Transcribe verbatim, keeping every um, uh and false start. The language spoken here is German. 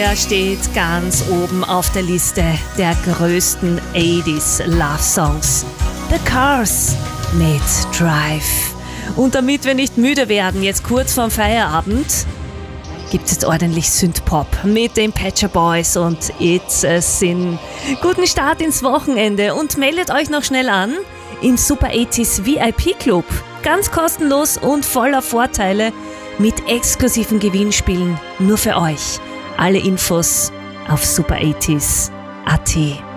der steht ganz oben auf der Liste der größten achtziger Love Songs. The Cars mit Drive. Und damit wir nicht müde werden, jetzt kurz vorm Feierabend, gibt es jetzt ordentlich Synthpop mit den Pet Shop Boys und It's a Sin. Guten Start ins Wochenende und meldet euch noch schnell an im Super achtziger V I P Club. Ganz kostenlos und voller Vorteile mit exklusiven Gewinnspielen nur für euch. Alle Infos auf super achtziger punkt at.